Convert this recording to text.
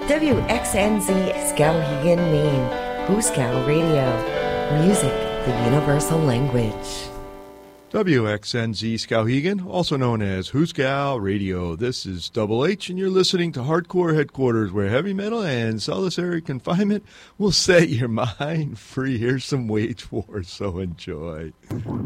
WXNZ Skowhegan, Maine. Hooskow Radio. Music, the universal language. WXNZ Skowhegan, also known as Hooskow Radio. This is Double H, and you're listening to Hardcore Headquarters, where heavy metal and solitary confinement will set your mind free. Here's some Wage War, so enjoy.